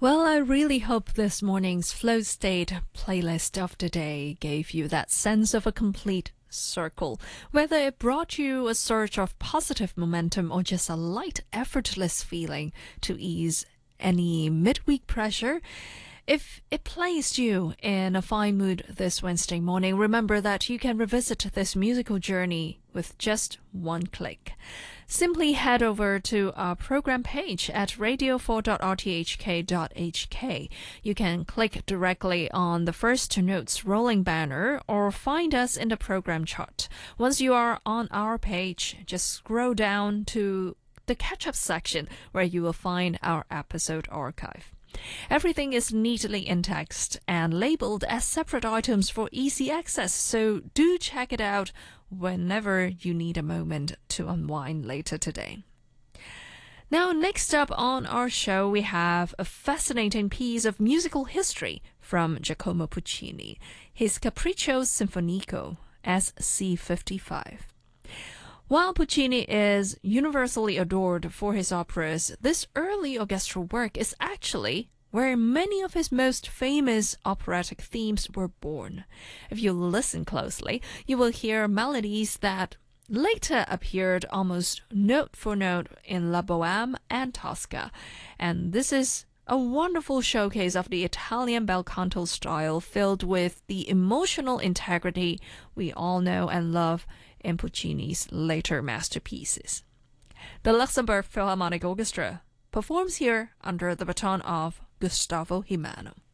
Well, I really hope this morning's Flow State playlist of the day gave you that sense of a complete circle. Whether it brought you a surge of positive momentum or just a light, effortless feeling to ease any midweek pressure, if it placed you in a fine mood this Wednesday morning, remember that you can revisit this musical journey with just one click. Simply head over to our program page at radio4.rthk.hk. You can click directly on the First Notes rolling banner or find us in the program chart. Once you are on our page, just scroll down to the catch-up section where you will find our episode archive. Everything is neatly in text and labeled as separate items for easy access, so do check it out whenever you need a moment to unwind later today. Now, next up on our show, we have a fascinating piece of musical history from Giacomo Puccini, his Capriccio Sinfonico, SC55. While Puccini is universally adored for his operas, this early orchestral work is actually where many of his most famous operatic themes were born. If you listen closely, you will hear melodies that later appeared almost note for note in La Bohème and Tosca, and this is a wonderful showcase of the Italian bel canto style filled with the emotional integrity we all know and love in Puccini's later masterpieces. The Luxembourg Philharmonic Orchestra performs here under the baton of Gustavo Jimeno.